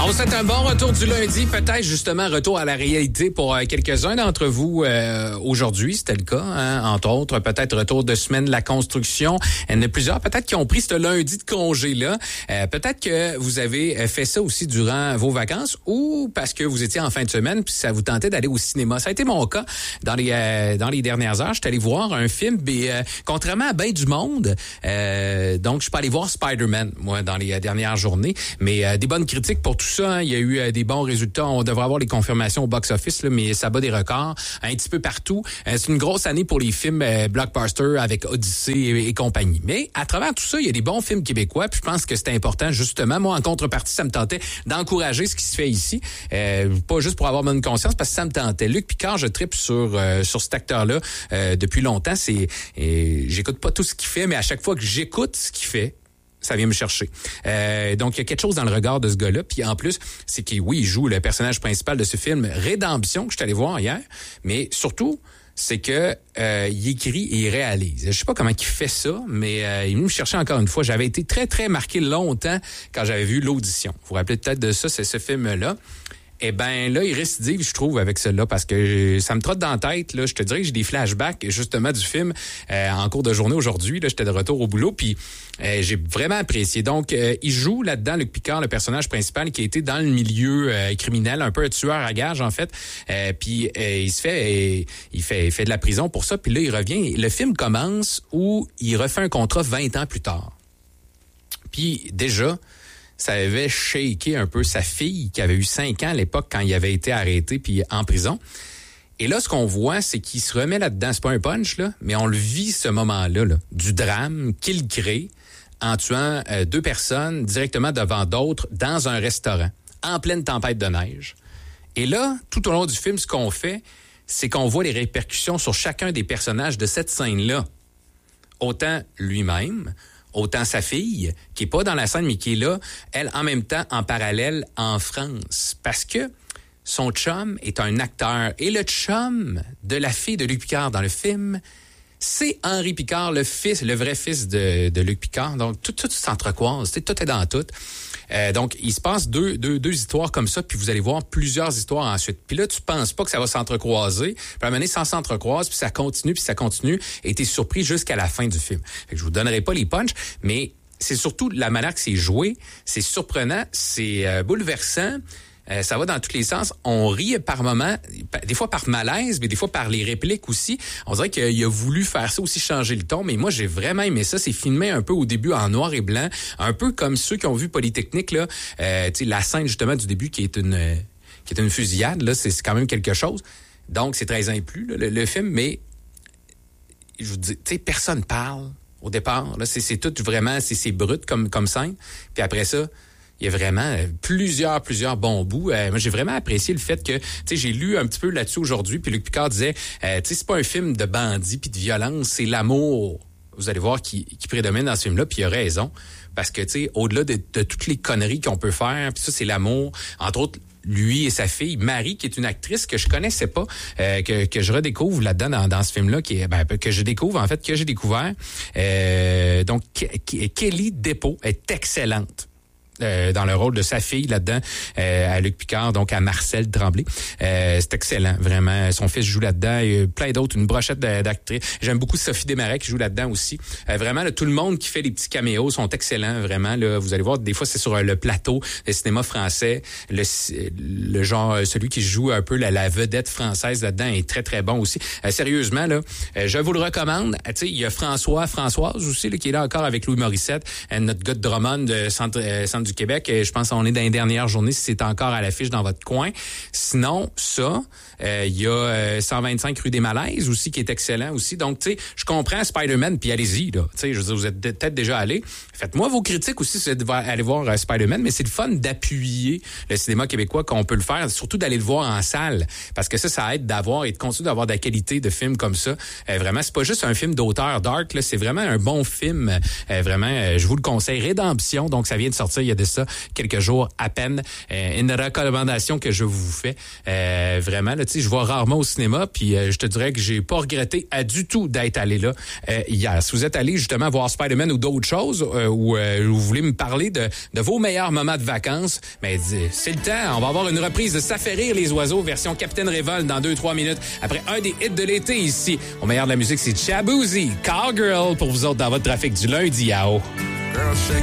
On vous souhaite un bon retour du lundi, peut-être justement retour à la réalité pour quelques-uns d'entre vous aujourd'hui, c'était le cas, hein? Entre autres, peut-être retour de semaine de la construction. Il y en a plusieurs peut-être qui ont pris ce lundi de congé-là. Peut-être que vous avez fait ça aussi durant vos vacances ou parce que vous étiez en fin de semaine puis ça vous tentait d'aller au cinéma. Ça a été mon cas dans les dernières heures. Je suis allé voir un film, contrairement à bien du monde, donc je suis pas allé voir Spider-Man, moi, dans les dernières journées, mais des bonnes critiques pour tout ça. Hein. Il y a eu des bons résultats. On devrait avoir les confirmations au box-office, là, mais ça bat des records un petit peu partout. C'est une grosse année pour les films blockbusters avec Odyssey et compagnie. Mais à travers tout ça, il y a des bons films québécois. Puis je pense que c'est important, justement. Moi, en contrepartie, ça me tentait d'encourager ce qui se fait ici. Pas juste pour avoir bonne conscience, parce que ça me tentait. Luc Picard, je tripe sur cet acteur-là depuis longtemps. J'écoute pas tout ce qu'il fait, mais à chaque fois que j'écoute ce qu'il fait, ça vient me chercher. Donc, il y a quelque chose dans le regard de ce gars-là. Puis en plus, c'est qu'il joue le personnage principal de ce film Rédemption, que je suis allé voir hier. Mais surtout, c'est que il écrit et il réalise. Je sais pas comment il fait ça, mais il est venu me chercher encore une fois. J'avais été très, très marqué longtemps quand j'avais vu l'audition. Vous vous rappelez peut-être de ça, c'est ce film-là. Eh ben là, il récidive, je trouve, avec celle-là, parce que ça me trotte dans la tête. Là, je te dirais que j'ai des flashbacks, justement, du film en cours de journée aujourd'hui. Là, j'étais de retour au boulot, puis j'ai vraiment apprécié. Donc, il joue là-dedans, Luc Picard, le personnage principal, qui a été dans le milieu criminel, un peu un tueur à gages, en fait. Puis il fait de la prison pour ça, puis là, il revient. Le film commence où il refait un contrat 20 ans plus tard. Puis déjà, ça avait shaké un peu sa fille qui avait eu 5 ans à l'époque quand il avait été arrêté puis en prison. Et là, ce qu'on voit, c'est qu'il se remet là-dedans. C'est pas un punch, là, mais on le vit ce moment-là, là, du drame qu'il crée en tuant 2 personnes directement devant d'autres dans un restaurant, en pleine tempête de neige. Et là, tout au long du film, ce qu'on fait, c'est qu'on voit les répercussions sur chacun des personnages de cette scène-là. Autant lui-même, autant sa fille, qui est pas dans la scène, mais qui est là, elle, en même temps, en parallèle, en France. Parce que son chum est un acteur. Et le chum de la fille de Luc Picard dans le film, c'est Henri Picard, le vrai fils de Luc Picard. Donc, tout s'entrecroise, tout est dans tout. Donc, il se passe deux histoires comme ça, puis vous allez voir plusieurs histoires ensuite. Puis là, tu penses pas que ça va s'entrecroiser. Puis à un moment donné, ça s'entrecroise, puis ça continue, et t'es surpris jusqu'à la fin du film. Fait que je vous donnerai pas les punchs, mais c'est surtout la manière que c'est joué. C'est surprenant, c'est bouleversant. Ça va dans tous les sens. On rit par moments, des fois par malaise, mais des fois par les répliques aussi. On dirait qu'il a voulu faire ça aussi, changer le ton. Mais moi, j'ai vraiment aimé ça. C'est filmé un peu au début en noir et blanc, un peu comme ceux qui ont vu Polytechnique, là. La scène justement du début qui est une fusillade. Là, c'est quand même quelque chose. Donc, c'est 13 ans et plus le film. Mais je vous dis, personne parle au départ. Là, c'est tout vraiment, c'est brut comme scène. Puis après ça, il y a vraiment plusieurs bons bouts. Moi, j'ai vraiment apprécié le fait que, j'ai lu un petit peu là-dessus aujourd'hui, puis Luc Picard disait, c'est pas un film de bandits puis de violence, c'est l'amour. Vous allez voir qui prédomine dans ce film-là, puis il a raison. Parce que, au-delà de toutes les conneries qu'on peut faire, puis ça, c'est l'amour. Entre autres, lui et sa fille, Marie, qui est une actrice que je connaissais pas, que je redécouvre là-dedans dans ce film-là, que j'ai découvert. Donc, Kelly Despaux est excellente. Dans le rôle de sa fille là-dedans, à Luc Picard, donc à Marcel Tremblay. C'est excellent, vraiment. Son fils joue là-dedans. Il y a plein d'autres, une brochette d'actrices. J'aime beaucoup Sophie Desmarais qui joue là-dedans aussi. Vraiment, là, tout le monde qui fait des petits caméos sont excellents, vraiment. Là, vous allez voir, des fois, c'est sur le plateau de cinéma français. Le genre, celui qui joue un peu la vedette française là-dedans est très, très bon aussi. Sérieusement, là, je vous le recommande. Il y a Françoise aussi, là, qui est là encore avec Louis Morissette, notre gars de Drummond, centre du Québec. Je pense qu'on est dans les dernières journées si c'est encore à l'affiche dans votre coin. Sinon, il y a 125 rue des Malaises aussi qui est excellent aussi. Donc, je comprends Spider-Man, puis allez-y, là. Je veux dire, vous êtes peut-être déjà allés. Faites-moi vos critiques aussi si vous êtes allés voir Spider-Man, mais c'est le fun d'appuyer le cinéma québécois qu'on peut le faire, surtout d'aller le voir en salle, parce que ça aide d'avoir et de continuer d'avoir de la qualité de films comme ça. Vraiment, c'est pas juste un film d'auteur dark, là, c'est vraiment un bon film. Vraiment, je vous le conseille. Rédemption, donc ça vient de sortir il y a de ça quelques jours à peine. Une recommandation que je vous fais. Vraiment, là, tu sais, je vois rarement au cinéma, puis je te dirais que j'ai pas regretté du tout d'être allé là hier. Si vous êtes allé justement voir Spider-Man ou d'autres choses, ou vous voulez me parler de vos meilleurs moments de vacances, mais c'est le temps. On va avoir une reprise de Ça fait rire les oiseaux, version Capitaine Révolte dans 2-3 minutes. Après un des hits de l'été ici. Au meilleur de la musique, c'est Shaboozey, Cowgirl pour vous autres dans votre trafic du lundi. Yao.